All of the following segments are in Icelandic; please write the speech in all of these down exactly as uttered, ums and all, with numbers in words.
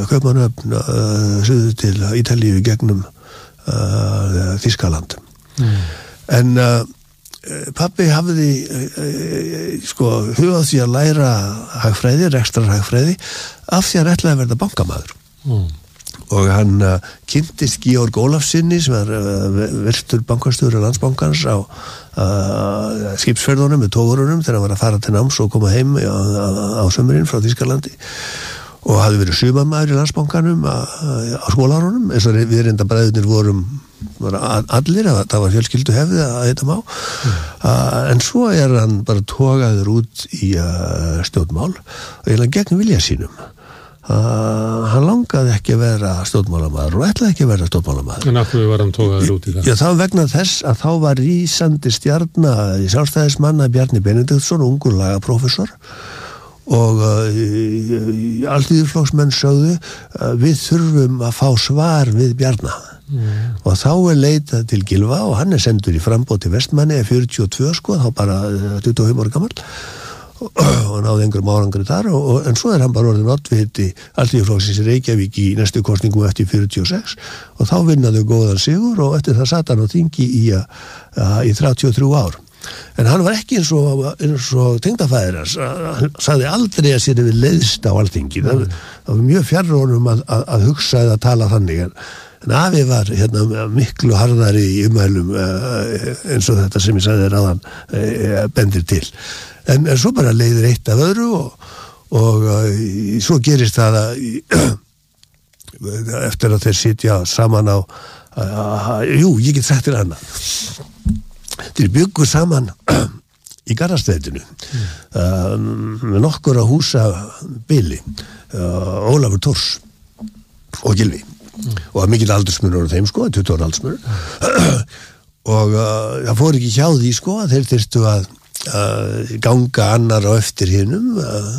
Kaupmannahöfn uh, suður til Ítalíu gegnum uh, Þýskaland. Mm. En uh, pabbi hafði uh, sko hugað því að læra hagfræði, rekstrarhagfræði af því að ætlaði að verða bankamaður. Mm. Og hann uh, kynntist Georg Ólafssyni sem er uh, virtur bankastjóri Landsbankans á uh, skipsferðunum með togurunum þegar hann var að fara til náms og koma heim á, á, á sömurinn frá Þýskalandi og hafði verið sumarmaður í Landsbankanum á, á skólarunum eins og við reynda bræðurnir vorum var allir, að það var fjölskyldu hefði að þetta má mm. uh, en svo er hann bara togaður út í uh, stjórnmál og eiginlega gegn vilja sínum. Uh, hann langaði ekki að vera stjórnmálamaður og ætlaði ekki að vera stjórnmálamaður. En af hverju var hann togaður út í það? Já, það var vegna þess að þá var rísandi stjarna í sjálfstæðismanna Bjarni Benediktsson, ungur lagaprófessor og uh, alþýðuflokksmenn sögðu uh, við þurfum að fá svar við Bjarna mm. og þá er leitað til Gylfa og hann er sendur í framboð til Vestmanni fjörutíu og tvö sko, þá bara tuttugu og fimm ára gamall og náði einhverjum árangri þar og, og, en svo er hann bara orðin oddviti Alþýðuflokksins í Reykjavík í næstu kosningu eftir fjörutíu og sex og þá vinnaðu góðan sigur og eftir það satt hann á þingi í, uh, í þrjátíu og þrjú ár. En hann var ekki eins og, eins og tengdafæðir hans, hann sagði aldrei að sér við leiðst á Alþingi, það, það var mjög fjarr honum að, að, að hugsa eða að tala þannig en En afi var hérna miklu harðari í umhælum uh, eins og þetta sem ég sagði ráðan uh, bendir til. En, en svo bara leiðir eitt af öðru og, og uh, svo gerist það að eftir að þeir sitja saman á uh, jú, ég get sagt til hana. Þeir byggu saman í Garðastrætinu mm. uh, með nokkur að húsa bili uh, Ólafur Thors og Gylfi. Mm. og að mikill aldursmunur á þeim sko, tuttugu ára aldursmunur mm. og uh, það fór ekki hjá því sko að þeir þyrftu að uh, ganga annar á eftir hinum uh,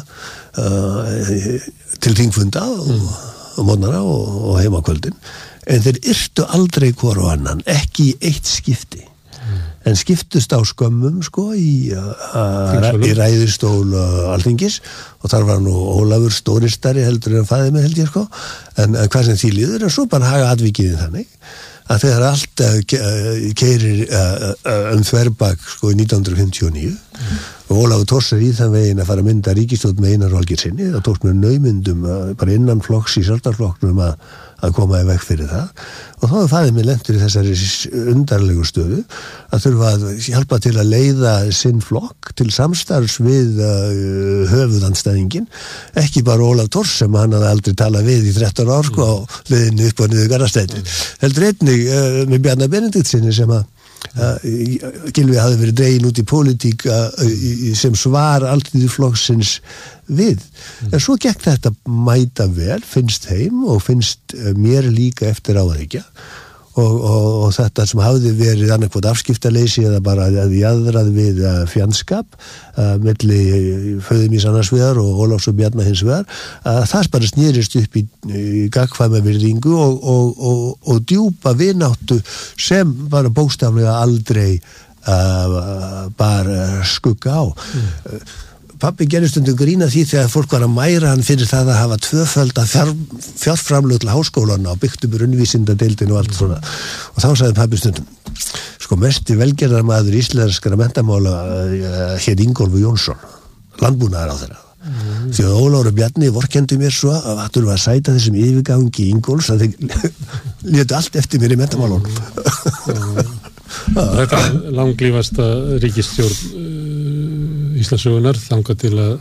uh, til þingfunda og, mm. og mótnara og, og heima kvöldin en þeir yrtu aldrei hvor og annan ekki í eitt skipti mm. en skiptust á skömmum sko í, uh, í ræðustól uh, Alþingis og þar var nú Ólafur stóristari heldur en fæði mig held ég sko en uh, hvað sem því líður en svo bara haga atvikiði þannig að þegar allt uh, keirir uh, uh, um þverbak sko í nítján hundruð fimmtíu og níu mm. og Ólafur Thors er í þann veginn að fara að mynda ríkisstjórn með Einar Valgeirssyni það tókst með naumyndum uh, bara innan flokks í sjálfstæðisflokknum að að koma í veg fyrir það og þá er fæðið mér lentur í þessari undarlegu stöðu að þurfa að hjálpa til að leiða sinn flokk til samstarfs við uh, höfuðandstæðingin ekki bara Ólaf Thors sem hann hafði aldrei talað við í þrettán ár sko á leiðinni upp og niður Garðastræti mm. heldur einnig uh, með Bjarna Benediktsssyni sem að uh, Gylfi hafði verið dregin út í pólitík uh, sem svar Alþýðuflokksins við. Mm. En svo gekk þetta mæta vel, finnst heim og finnst mér líka eftir á að ekki og, og, og þetta sem hafði verið annarkvot afskiptaleysi eða bara að jaðrað við uh, fjandskap uh, milli föðumís annars vegar og Ólafs og Bjarna hins vegar uh, það bara snýrist upp í, í gagnkvæma virðingu og, og, og, og djúpa vináttu sem bara bókstaflega aldrei uh, bara skugga á. Mm. Pabbi gerði stundum grína því þegar fólk var að mæra hann fyrir það að hafa tvöfölda fjár, fjárframlög til háskólana og byggt upp raunvísindadeildin og allt svona og þá sagði pabbi stundum sko mesti velgerðarmaður íslenskra menntamála uh, hér Ingólfur Jónsson landbúnaðar á þeirra mm. því að Ólafur og Bjarni vorkendu mér svo að það var að sæta þessum yfirgangi Ingólfs að þeir létu allt eftir mér í menntamálunum mm. Þetta er langlífasta ríkisstjórn Íslandssögunar þangað til að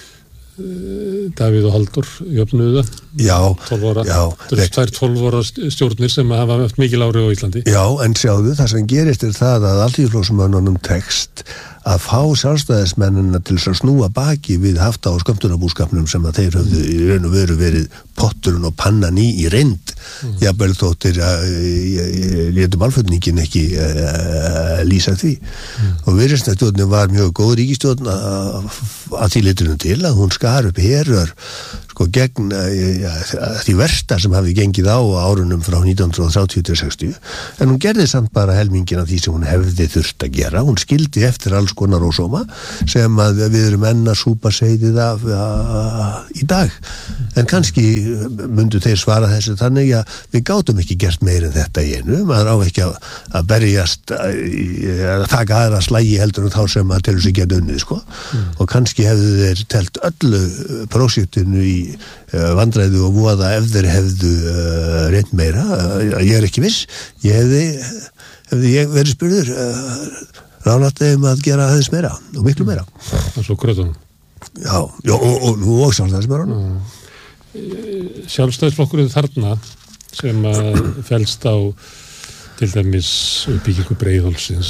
uh, Davíð og Halldór jöfnuðu það. Já, tólf ára. Já. Það er tvær tólf ára stjórnir sem hafa haft mikil áhrif á Íslandi. Já, en sjáðu, það sem gerist er það að Alþýðuflokksmönnunum tekst að fá sjálfstæðismennina til að snúa baki við hafta- og skömmtunarbúskapnum sem að þeir höfðu í raun og veru verið potturinn og pannan í í reynd. Mm. Jafnvel þóttir að létu málflutningin ekki uh, lýsa því. Mm. Og Viðreisnarstjórnin var mjög góð ríkisstjórn að, að því litunum til að hún skar upp herör sko gegn ja, því versta sem hafði gengið á árunum frá nítján hundruð þrjátíu til sextíu, en hún gerði samt bara helmingin af því sem hún hefði þurft að gera. Hún skildi eftir alls konar ósóma sem að við erum enn að súpa seyðið af uh, í dag. En kannski myndu þeir svara þessu þannig að við gátum ekki gert meir en þetta í einu. Maður á ekki að, að berjast að taka aðra slægi heldur en þá sem að telur sig geta unnið, sko. Mm. Og kannski hefðu þeir telt öllu prósjektinu í uh, vandræðu og voða ef þeir hefðu uh, reynd meira. Uh, ég er ekki viss. Ég hefði, hefði ég verið spurður uh, ráðlagt þeim að gera aðeins meira og miklu meira. Það er svo kröðum. Já, já, og, og, og sjálfstæðismörunum. Sjálfstæðisflokkurinn þarna sem að felst á til dæmis uppbyggingu Breiðholtsins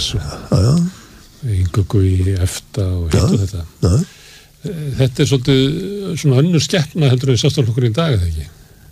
og inngöngu í EFTA og hitt og þetta. Já. Þetta er svolítið svona önnur skepna heldur en sjálfstæðisflokkurinn í dag, eða ekki?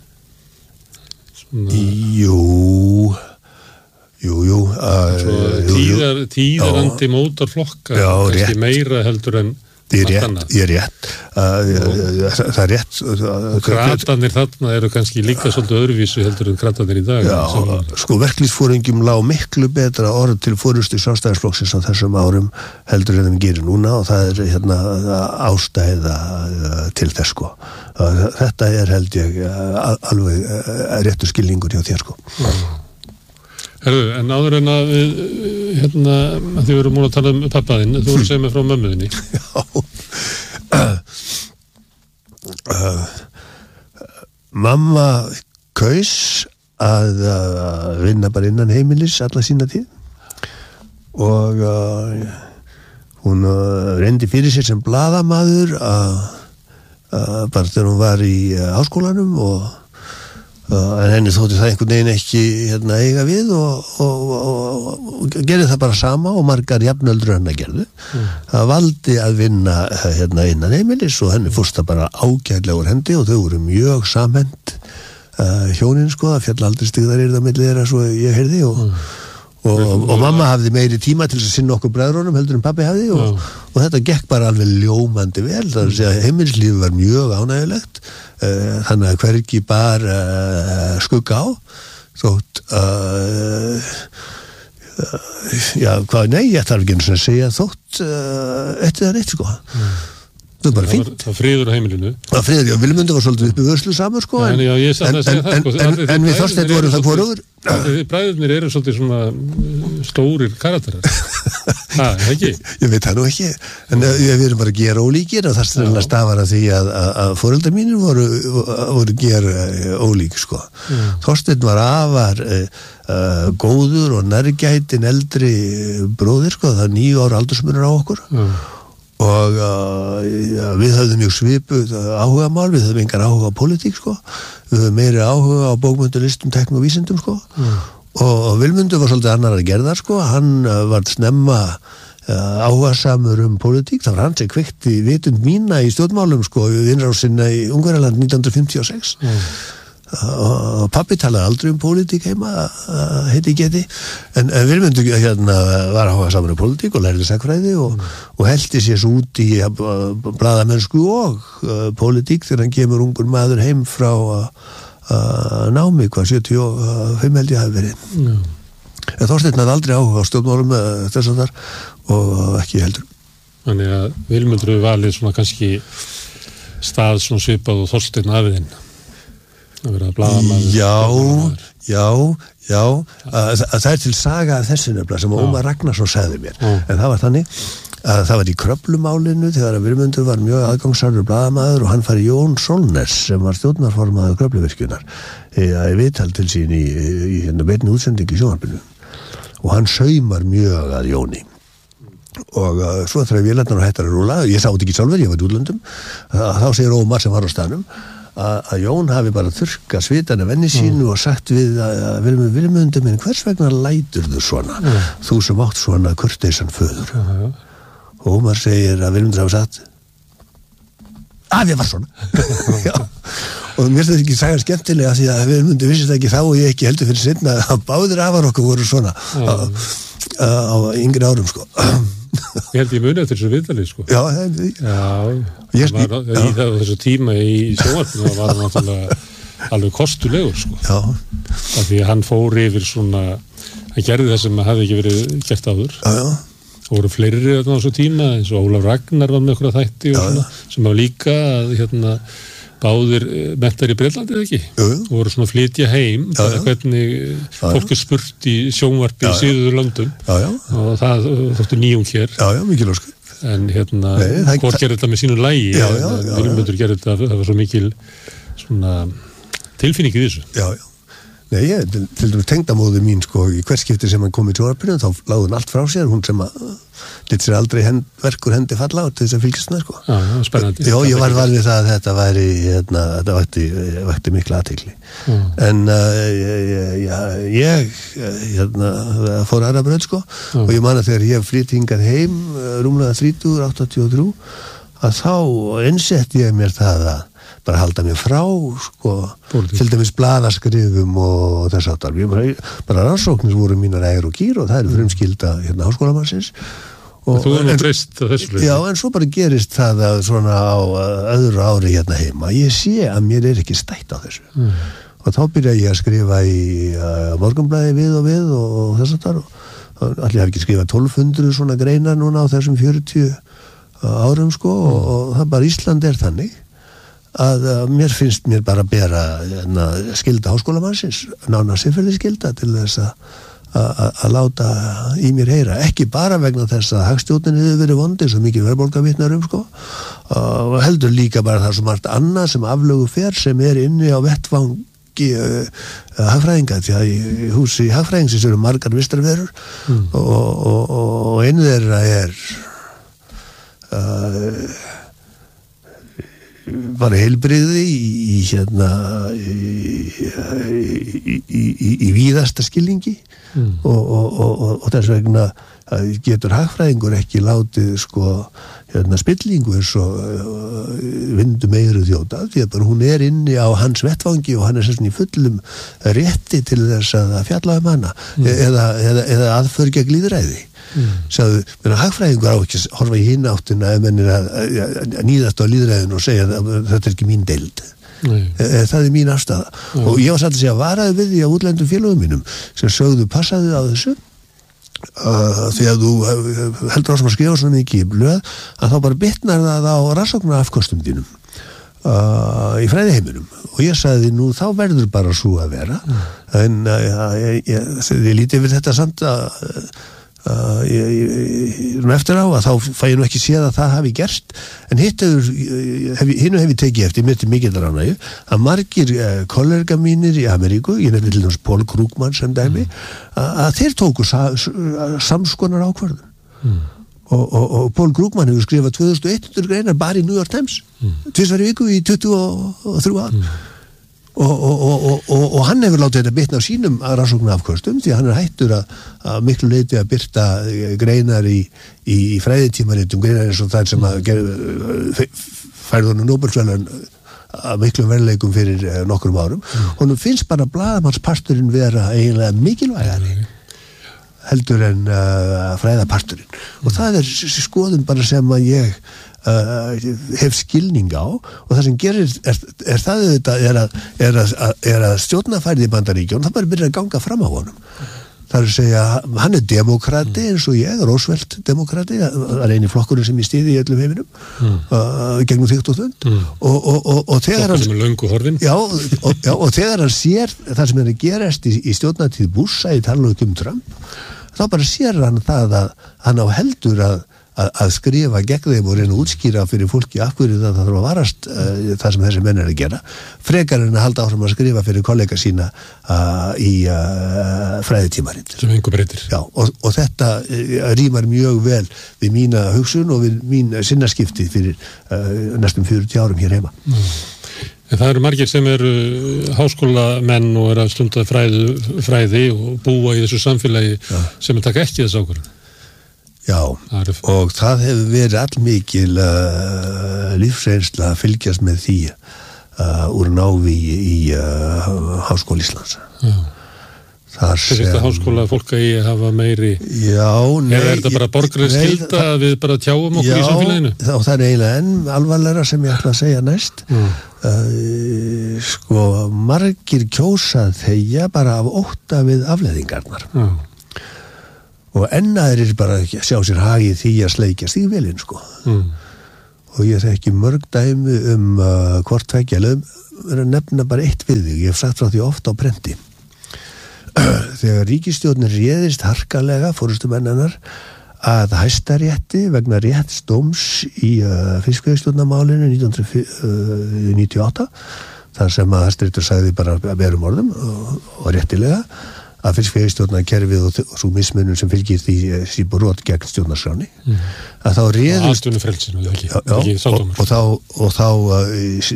Svona... Jú, jú, jú. Uh, tíðar, tíðarandi mótarflokka, kannski rétt. Meira heldur en Ég er rétt, ég er rétt. Uh, það er rétt. Kratanir þarna eru kannski líka svolítið öðruvísu heldur en kratanir í dag. Já, sem... sko verklýsforingjum lá miklu betra orð til forystu Sjálfstæðisflokksins á þessum árum heldur en þeim gerir núna og það er hérna ástæða uh, til þess, sko. Uh, þetta er held ég uh, alveg uh, réttu skilningur hjá þér, sko. Mm. Herðu, en áður en að við, hérna, að þið voru múin að tala um pappaðinn, þú voru að segja mig frá mömmuðinni. Já. Uh, uh, mamma kaus að uh, vinna bara innan heimilis alla sína tíð og uh, hún uh, reyndi fyrir sér sem blaðamaður að uh, bara þegar hún var í uh, háskólanum og Uh, en henni þótti það einhvern veginn ekki hérna, eiga við og, og, og, og gerði það bara sama og margar jafnöldur henni gerðu. Mm. Það valdi að vinna hérna, innan heimilis og henni fórst það bara ágætlega úr hendi og þau voru mjög samhent uh, hjónin, sko, það fjall aldrei stigðar er það milli þeirra svo ég heyrði og, mm. og, og, og mamma hafði meiri tíma til að sinna okkur bræðrunum heldur en pabbi hafði og, mm. og þetta gekk bara alveg ljómandi vel, það er að segja heimilislífið var mjög ánægilegt. Uh, þannig að hvergi bara uh, skugga á þótt uh, uh, já, hvað, nei, ég þarf ekki eins og að segja þótt uh, eitt eða neitt, sko mm. það er bara fínt. Það var friður á heimilinu. Það var friður, já, Vilmundur var svolítið uppi vörslu samur, sko en, já, já, en, en, en, en, en, en við Þorsteinn vorum það hvorugur. Bræðurnir eru svolítið svona stórir karakterar. Það, ekki? Ég veit það nú ekki, en uh, við erum bara að gera ólíkir og það stafar stafar að því að, að, að foreldrar mínir voru, voru gera uh, ólík, sko. Mm. Þorsteinn var afar uh, uh, góður og nærgætin eldri bróðir, sko, það er níu ára aldursmunur á okkur. Mm. Og uh, ja, við höfðum mjög svipuð áhugamál, við höfðum engar áhuga á pólitík, sko. Við höfðum meiri áhuga á bókmyndum, listum, teknum og vísindum, sko. Mm. Og Vilmundur var svolítið annar að gerða, sko. Hann uh, var snemma uh, áhugasamur um pólitík. Það var hann sem kveikti vitund mína í stjórnmálum, sko, í innrásinna í Ungverjaland nítján hundruð fimmtíu og sex. Mm. Og pabbi talaði aldrei um pólitík heima, uh, heiti geti, en, en Vilmundur hérna var áhugasamur um pólitík og lærði sakfræði og, mm. og heldi sér svo út í uh, blaðamennsku og uh, pólitík þegar hann kemur ungur maður heim frá uh, Uh, námi, hvað, sjötíu og fimm held ég hafi verið. Mm. En Þorsteinn hafði aldrei áhuga á stjórnmálum uh, þess að þar og ekki heldur. Þannig að Vilmundur hefur valið svona kannski stað svona svipað og Þorsteinn afiðinn að vera blaðamaður. Já, já, já, að, að það er til saga af þessu nefnilega sem Ómar Ragnarsson sagði mér, mm. en það var þannig að það var í Kröflumálinu þegar að Vilmundur var mjög aðgangsarður blaðamaður og hann fari Jón Solnes sem var stjórnarformaður Kröfluvirkjunar að viðtal til sín í, í hérna beinni útsendingu í sjónvarpinu og hann saumar mjög að Jóni og uh, svo þegar vélarnar og hættar að rúla, ég sá þetta ekki sjálfur, ég var í útlöndum að þá segir Ómar sem var á staðnum að, að Jón hafi bara þurrka svitan af venni sínu mm. og sagt við að Vilmundur, Vilmundur minn, hvers vegna lætur þú svona mm. þú sem átt svona kurteisan föður mm. og Ómar segir að Vilmundur hafa sagt að ég var svona já. Og mér finnst þetta ekki sagan skemmtilega því að Vilmundur vissi þetta ekki þá og ég ekki heldur fyrir sinna að báðir afar okkur voru svona á, á yngri árum, sko Ég held ég muni eftir þessu viðtalið, sko. Já, það Já, Ég- það var, já. í það, þessu tíma í sjónvarpinu var hann náttúrulega alveg kostulegur, sko. Já, Af því að hann fór yfir svona, hann gerði það sem hafði ekki verið gert áður. já, já, Það voru fleiri þarna á þessu tíma, eins og Ólaf Ragnar var með einhverja þætti og Já, svona, sem var líka að hérna, báðir mentar í Bretlandi, eða ekki? Jú, jú. Og voru svona að flytja heim, Já, bara já. hvernig fólk er spurt í sjónvarpi Já, í já. síðuður löndum já, já, og það þóttu nýjung hér. já, já, mikil ósku. En hérna, Nei, það- hvort gerði þetta með sínu lægi, Já, já, já, já. Vilmundur gerði þetta, það var svo mikil svona tilfinning í þessu. Já, já. Nei, ég, til, til dæmis tengdamóður mín, sko, í hvert skipti sem hann kom í tjónarpinu, þá láði hún allt frá sér, hún sem að lit sér aldrei hend, verkur hendi falla á til þess að fylgjast með, sko. Já, já, spennandi. Já, ég var var við það að þetta væri, hérna, þetta vakti, vakti mikla athygli. Já. En uh, ég, ég, ég hérna, fór aðra bröð, sko, Já. og ég man að þegar ég flytt hingað heim, uh, rúmlega þrítugur, áttatíu og þrjú, að þá einsetti ég mér það að bara halda mér frá, sko, Pólitík. til dæmis blaðaskrifum og þess aftar. Ég bara, bara rannsóknir voru mínar ægir og gýr og það eru frumskylda hérna háskólamannsins. Og, Þú er nú en- breyst að þessu leyti. Já, en svo bara gerist það að svona á uh, öðru ári hérna heima. Ég sé að mér er ekki stætt á þessu. Mm. Og þá byrja ég að skrifa í uh, Morgunblaði við og við og, og þess aftar. Og allir hafi ekki skrifað tólf hundruð svona greinar núna á þessum fjörutíu árum, sko, Mm. og, og það bara Ísland er þannig að uh, mér finnst mér bara bera hérna, skylda háskólamannsins, nána siðferði skylda til þess að að láta í mér heyra, ekki bara vegna þess að hagstjórnin hefur verið vondi svo mikið verðbólgavitnar um, sko, og heldur líka bara það svo margt annað sem aflögu fer sem er inni á vettvangi uh, hagfræðinga, því að í húsi hagfræðingsins eru margar vistarverur mm. og, og, og einu þeirra er uh, bara heilbrigði í, í hérna í, í, í, í, í víðasta skilningi mm. og, og, og, og þess vegna getur hagfræðingur ekki látið sko hérna spillingu eins og uh, vindu meiru þjóta því að bara hún er inni á hans vettvangi og hann er sérst í fullum rétti til þess að fjalla um hana mm. eða, eða, eða aðför gegn lýðræði. Mm. Sæðu, menn að hagfræðingur á ekki að horfa í hinn áttina ef menn er að, að, að nýðast á lýðræðinu og segja að þetta er ekki mín deild. E, það er mín afstafa. Mm. Og ég var satt að segja varaði við því að útlendum félögum mínum sem sögðu passaði á þessu uh, því að þú heldur á sem að skrifa svona mikið í blöð að þá bara bitnar það á rannsóknar afkostum þínum uh, í fræðiheiminum og ég sagði nú þá verður bara svo að vera mm. en uh, ég, ég, ég líti yfir þetta samt að Uh, ég, ég, eftir á að þá fæ ég nú ekki séð að það hafi gerst en hitt hefur hef, hinnu hef ég tekið eftir mér til mikillar ánægju að margir uh, kollega mínir í Ameríku, ég nefnir til þess Paul Krugman sem dæmi, mm. að þeir tóku sa, samskonar ákvörðun mm. og, og, og Paul Krugman hefur skrifað tvö þúsund og hundrað greinar bara í New York Times mm. tvisvar í viku í tuttugu og þrjú ár mm. Og, og, og, og, og hann hefur látið þetta bitna á sínum rannsóknar afkvöstum því að hann er hættur að, að miklu leiti að byrta greinar í, í, í fræðitímaritum, greinar eins og það sem að færðunum Nóbelsverðlaun að miklum verðleikum fyrir nokkrum árum mm. og nú finnst bara blaðamannsparturinn vera eiginlega mikilvægari mm. heldur en uh, fræðaparturinn mm. og það er skoðun bara sem að ég Uh, hef skilning á og það sem gerir er, er það þetta er að, er að, er að stjórnarfærið í Bandaríkjón það bara byrjar að ganga fram á honum það er að segja, hann er demokrati eins og ég, Roosevelt demokrati það er eini flokkurinn sem ég stýði í öllum heiminum mm. uh, gegnum þygt og þund mm. og, og, og, og þegar hann já, og, já, og þegar hann sér það sem er að gerast í, í stjórnartíð Bussa í talað um Trump þá bara sér hann það að hann á heldur að Að, að skrifa gegn þeim og reyna að útskýra fyrir fólki af hverju það þarf að varast uh, það sem þessi menn er að gera frekar en að halda áfram að skrifa fyrir kollega sína uh, í uh, fræðitímaritt sem einhver breytir Já, og, og þetta uh, rýmar mjög vel við mína hugsun og við mín sinnaskipti fyrir uh, næstum fjörutíu árum hér heima mm. En það eru margir sem eru háskólamenn og eru að stunda fræði, fræði og búa í þessu samfélagi Já. Sem er taka ekki þess ákvörðun Já, og það hefur verið allmikil uh, lífsreynsla að fylgjast með því uh, úr návi í uh, Háskóla Íslands. Já. þar sem... Þetta háskóla fólk að ég hafa meiri... Já, nei... Eða er þetta bara borgarlega skylda að við bara tjáum okkur já, í samfélaginu? Já, og það er eiginlega enn alvarlegra sem ég ætla að segja næst. Mm. Uh, sko, margir kjósa þegja bara af ótta við afleiðingarnar. Mm. Og ennaðir bara sjá sér hagið því að sleikja stígvélinn, sko. Mm. Og ég þekki mörg dæmi um uh, hvort tveggja lögum verið að nefna bara eitt við þig. Ég hef sagt frá því ofta á prenti. Þegar ríkisstjórnin réðist harkalega forystumennanar að Hæstarétti vegna réttsdóms í uh, fiskveiðistjórnarmálinu nítján hundruð níutíu og átta þar sem að Hæstaréttur sagði bara að berum orðum og, og réttilega að fiskveiðistjórnarkerfið og, og svo mismunum sem fylgir því sí brot gegn stjórnarskráni mm. að þá réðust atvinnufrelsinu, ekki, já, já, ekki og, og þá, og þá uh,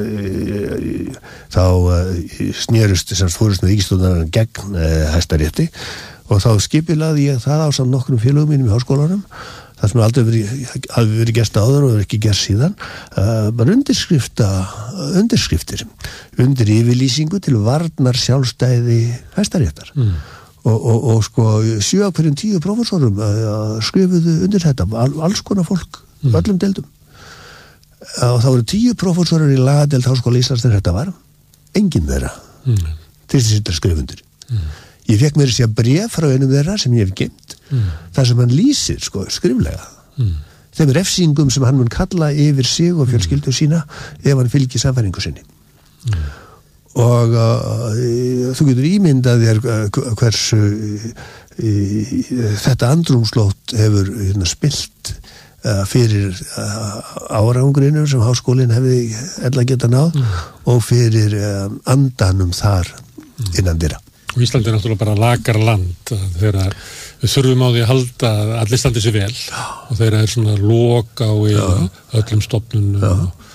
uh, þá uh, snerust þessar fórustna ríkisstjórnar gegn uh, Hæstarétti og þá skipilaði ég það á samt nokkrum félögum mínum í háskólanum það sem aldrei verið, hafi verið gert áður og er ekki gert síðan uh, bara undirskrifta undirskriftir undir yfirlýsingu til varnar sjálfstæði Hæstaréttar mm. og, og, og sko sjö af hverjum tíu prófessorum uh, skrifuðu undir þetta alls konar fólk, mm. öllum deildum uh, og það voru tíu prófessorar í lagadeild Háskóla Íslands þegar þetta var enginn þeirra mm. til þess að skrifa undir mm. Ég fekk mér að segja bréf frá einum þeirra sem ég hef geymt mm. þar sem hann lýsir sko, skriflega mm. þeim refsingum sem hann mun kalla yfir sig og fjölskyldu sína ef hann fylgir sannfæringu sinni mm. og uh, þú getur ímyndað þér uh, hversu uh, uh, þetta andrúmslótt hefur hérna, spilt uh, fyrir uh, árangurinn sem háskólinn hefði ella geta náð mm. og fyrir uh, andanum þar innan þeirra Og Íslandi er náttúrulega bara lakar land þegar við þurfum á því að halda að allir standi sér vel og þegar er svona loka á öllum stofnunum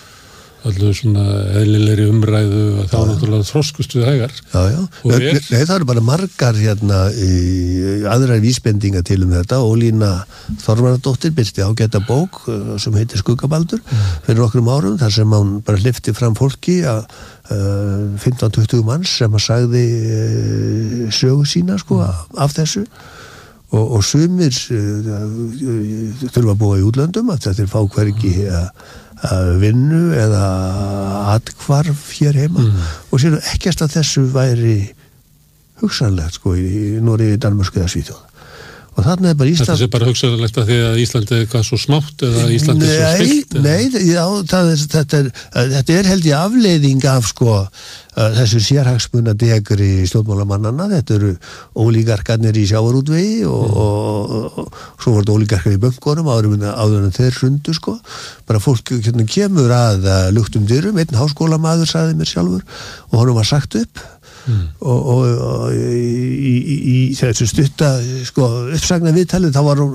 og öllum svona eðlilegri umræðu og þá náttúrulega þroskust við hægar. Já, já. Nei, er... nei, það eru bara margar hérna í, aðrar vísbendinga til um þetta. Ólína Þorvarðardóttir birti ágæta bók sem heitir Skuggabaldur mm. fyrir nokkrum árum þar sem hún bara lyfti fram fólki að Uh, fimmtán til tuttugu manns sem að sagði uh, sögu sína sko mm. af þessu og, og sumir uh, uh, þurfa að búa í útlöndum að þetta er fá hvergi að vinnu eða atkvarf hér heima mm. og sér ekkert að þessu væri hugsanlegt sko í Noregi, Danmörku eða Svíþjóð og þarna er bara Ísland... Þetta sé bara hugsanlegt að því að Íslandi er eitthvað svo smátt eða Íslandi er svo stilt? Nei, nei, já, það er, þetta, er, þetta er held ég afleiðing af sko þessu sérhagsmuna degri stjórnmálamannanna, þetta eru ólígarkarnir í sjávarútvegi og, mm. og, og, og svo voru ólígarkar í bönkunum áður en þeir hrundu sko, bara fólk hérna, kemur að luktum dyrum, einn háskólamaður sagði mér sjálfur og honum var sagt upp Mm. og, og, og í, í, í þessu stutta sko, uppsagna viðtalið þá var hún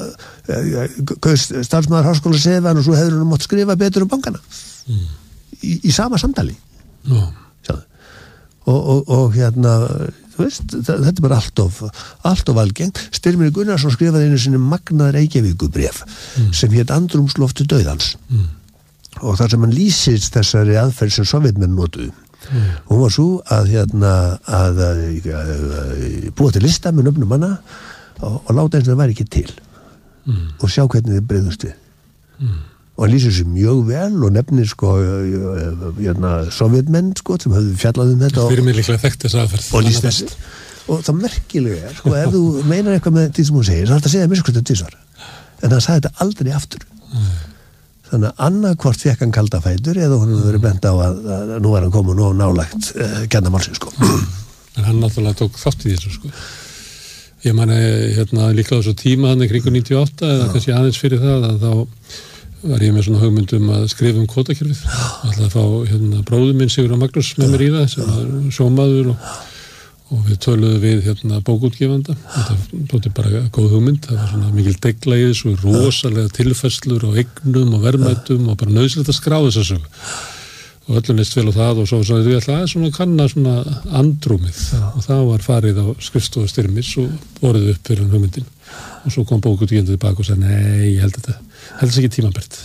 uh, starfsmaður háskóla sefan og svo hefur hún mátt skrifa betur um bankana mm. í, í sama samtali no. og, og, og hérna þú veist, þetta er bara allt of allt of algengt. Styrmir Gunnarsson skrifaði einu sinni magnaður Reykjavíkurbréf mm. sem hét Andrúmslofti dauðans mm. og þar sem hann lýsist þessari aðferð sem sovjetmenn notuðu Mm. hún var svo að hérna að, að, að, að búa til lista með nöfnum manna og, og láta eins og það væri ekki til mm. og sjá hvernig þið breiðust við mm. og hann lýsir sér mjög vel og nefnir sko hérna sovjetmenn sko sem höfðu fjallað um þetta fyrir mig líklega þekkt þess aðferð og lýst þessi og það merkilega er sko ef þú meinar eitthvað með því sem hún segir þá er þetta að segja mér sko þetta tísvar en hann sagði þetta aldrei aftur mm. þannig að annarkvort fekk hann kalda fætur eða hún hefur verið bent á að, að nú er hann komin og nálægt uh, kenna málsins sko. En hann náttúrulega tók þátt í þessu sko. Ég mani hérna líka á þessu tíma hann í kringu níutíu og átta eða kannski aðeins fyrir það að þá var ég með svona hugmyndum að skrifa um kvótakerfið. Alltaf að fá hérna bróður minn Sigurður Magnús með mér í það sem var sjómaður og og við töluðum við hérna bókútgefanda þetta tóti bara góð hugmynd það var svona mikil degla í þessu rosalega tilfærslur og eignum og verðmætum og bara nauðsynlegt að skrá þessa sögu og öllum leist vel á það og svo sagði við alltaf að svona kanna svona andrúmið Já. Og það var farið á skrifstofu Styrmis og borðið upp fyrir hugmyndin og svo kom bókútgefandi tilbaka og sagði nei, ég held þetta held þess ekki tímabært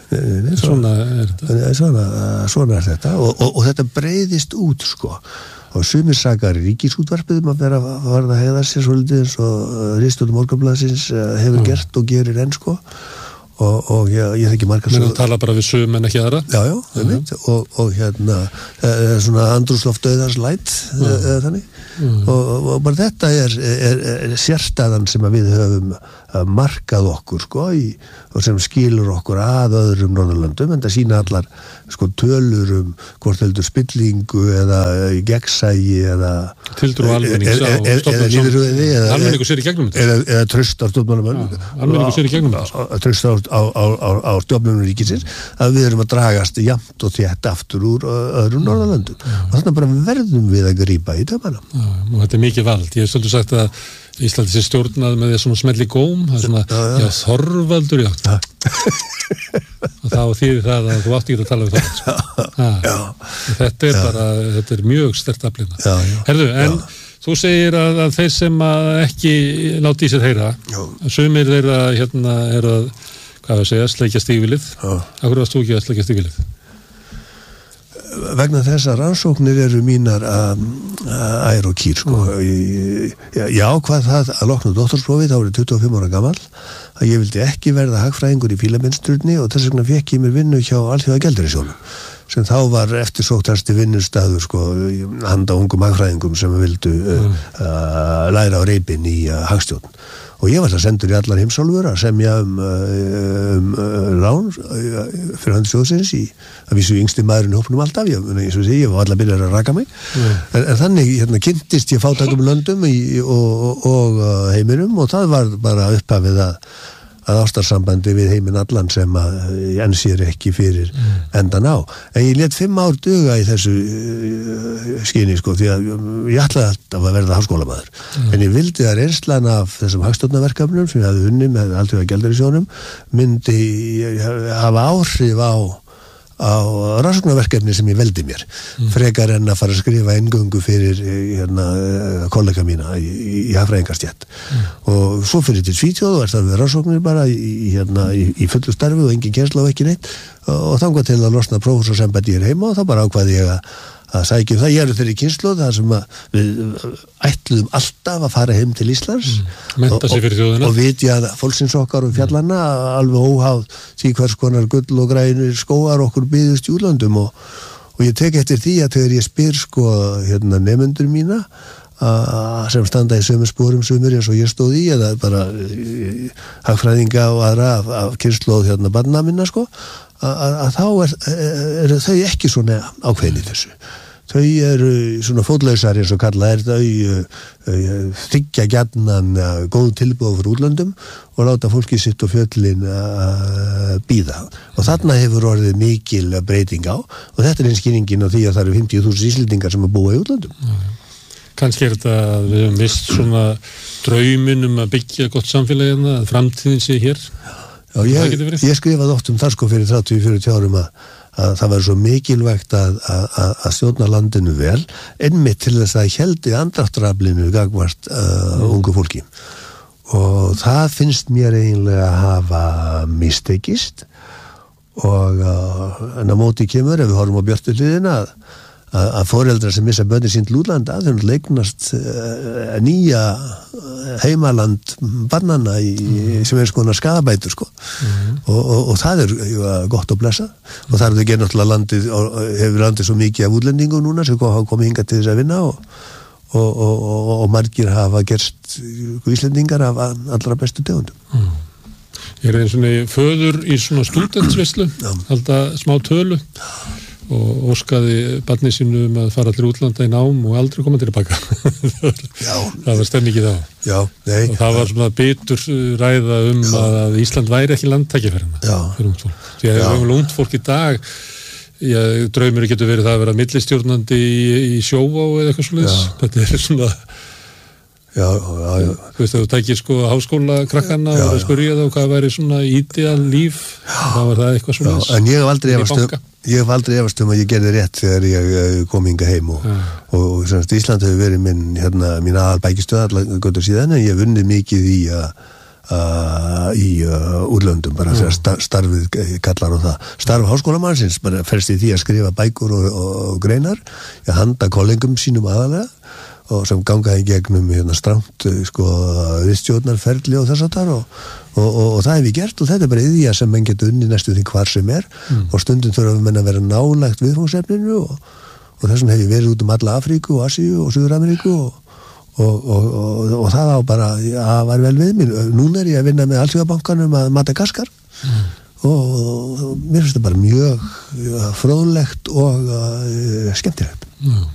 svona er þetta svona, svona er þetta og, og, og þetta breiðist út sko og sumir sakar ríkisútvarpið um að vera að varða að hegða sér svolítið eins og ritstjórn Morgunblaðsins hefur mm. gert og gerir enn sko og, og ég, ég þekki margar menn að tala bara við sum en ekki aðra já, já, það mynd uh-huh. og, og hérna e, svona andrúsloft dauðans læt uh-huh. e, þannig uh-huh. og, og bara þetta er, er, er sérstæðan sem að við höfum markað okkur sko í, og sem skilur okkur að öðrum Norðurlöndum en það sína allar sko tölur um hvort heldur spillingu eða gegnsægi eða tiltrú almennings á stofnunum almenningu sér í gegnum þetta eða, eða tröst á stofnunum almenningu sér í gegnum þetta tröst á, á, á, á, á stofnunum ríkisins að við erum að dragast jafnt og þétt aftur úr öðrum Norðurlöndum og þannig bara verðum við að grípa í tömana og þetta er mikið vald, ég hef svolítið sagt að Íslandi sé stjórnað með því svona smelli góm það er svona, já, já. já Þorvaldur já og þá þýðir það að þú átt ekki að tala við það sko. ha, þetta er já. bara þetta er mjög sterkt aflina herðu, en já. þú segir að, að þeir sem að ekki láti í sér heyra sumir þeirra hérna er að hvað að segja, sleikja stígvilið akkur varst þú ekki að sleikja stígvilið? Vegna þess að rannsóknir eru mínar ær og kýr sko. ég, ég ákvað það að lokna doktorsprófið, þá var ég tuttugu og fimm ára gamall að ég vildi ekki verða hagfræðingur í fílamennstrunni og þess vegna fekk ég mér vinnu hjá Alþjóðagjaldeyrissjóðnum sem þá var eftirsóttasti vinnustaður sko, handa ungum hagfræðingum sem vildu uh, uh, læra á reipin í uh, hagstjórn og ég var það sendur í allar heimsálfur að semja um, um, um lán fyrir hönd sjóðsins í að vísu yngsti maðurinn í hópnum alltaf ég, ég, ég, ég var allar byrjar að raka mig mm. en, en þannig hérna, kynntist ég fátækum löndum í, og, og, og heiminum og það var bara upphafið að að ástarsambandi við heiminn allan sem að enn sér ekki fyrir mm. endan á. En ég lét fimm ár duga í þessu uh, skyni sko því að ég ætlaði alltaf að verða háskólamaður. Mm. En ég vildi að reynslan af þessum hagstjórnarverkefnum sem ég hafði unnið með Alþjóðagjaldeyrissjóðnum myndi hafa áhrif á á rannsóknarverkefni sem ég veldi mér mm. frekar en að fara að skrifa eingöngu fyrir hérna, kollega mína í, í hagfræðingarstétt mm. og svo fyrir til Svíþjóð og er það við rannsóknir bara í, hérna, í, í fullu starfi og engin kennsla og ekki neitt og þangað til að losna prófessorsembætti hér heima og þá bara ákvaði ég að að sækjum það, ég eru þeirri kynsluð þar sem að við ætluðum alltaf að fara heim til Íslands mm. og, og, og vitja fólksins okkar og fjallana alveg óháð því hvers konar gull og grænir skóar okkur byggðust í útlöndum og, og ég tek eftir því að þegar ég spyr sko hérna nemendur mína a, sem standa í sömu spórum sömur eins og ég stóð í eða bara hagfræðinga og aðra af, af kynsluð hérna barna minna sko að, að þá er, er þau ekki svona ákveðin í þessu þau eru svona fótlausar eins og kalla er þau þykja gjarnan góð tilbúð fyrir útlöndum og láta fólki sitt og fjöllin að býða og þarna hefur orðið mikil breyting á og þetta er einskýringin á því að það eru fimmtíu þúsund Íslendingar sem að búa í útlöndum. Kannski er þetta að við hefum mist svona draumin um að byggja gott samfélagina að framtíðin sé hér. Já, ég, ég skrifaði oft um það sko fyrir þrjátíu til fjörutíu árum að að það var svo mikilvægt að, að, að stjórna landinu vel, einmitt til þess að héldi andráttaraflinu gagvart uh, mm. ungu fólki. Og það finnst mér eiginlega að hafa mistekist og uh, en á móti kemur, ef við horfum á björtu hliðina, að, að, að foreldrar sem missa börnin sín til útlanda, þeim leiknast uh, nýja heimaland barnanna í, mm. sem er skoðan skadabætur sko mm. og, og, og það er jú, gott að blessa mm. og það er ekki náttúrulega landið og hefur landið svo mikið af útlendingum núna sem hafa komið hingað til þess að vinna og, og, og, og margir hafa gerst Íslendingar af allra bestu tegundum. Mm. Ég er eins og nefnir föður í svona stúdentsvislu alltaf smá tölu og óskaði barni sínu um að fara allir útlanda í nám og aldrei koma tilbaka. Það var stemmingið á. Já, nei. Og það var svona bitur ræða um já. Að Ísland væri ekki landtækifæranna fyrir ungt fólk. Því að ef ungt fólk í dag, já, draumur getur verið það að vera millistjórnandi í, í sjóvá eða eitthvað svoleiðis. Þetta er svona Já, já, já. Þú veist, þú tækir sko háskóla krakkana og spurja þá hvað væri svona ídeal líf, þá var það eitthvað svona. Já, en ég hef aldrei efast um, ég hef aldrei efast um að ég gerði rétt þegar ég kom hingað heim og, ja. og, og semst Ísland hefur verið minn, hérna, mín aðal bækistöð allar götur síðan en ég hef vunnið mikið í að uh, í uh, úrlöndum, bara þegar sta- starfið kallar á það. Starf háskólamannsins bara ferst í því að skrifa bækur og, og, og greinar, að handa kollingum sínum aðalega, og sem gangaði í gegnum hérna strangt sko viðstjórnarferli og þess að þar og, og, og, og það hef ég gert og þetta er bara iðja sem menn getur unni næstu því hvar sem er mm. og stundum þurfa menn að vera nálægt viðfangsefninu og, og þessum hef ég verið út um alla Afríku og Asíu og Suður-Ameríku og, og, og, og, og það á bara að var vel við mér. Núna er ég að vinna með Alþjóðabankanum að Madagaskar mm. og, og mér finnst það bara mjög fróðlegt og uh, skemmtilegt. Já.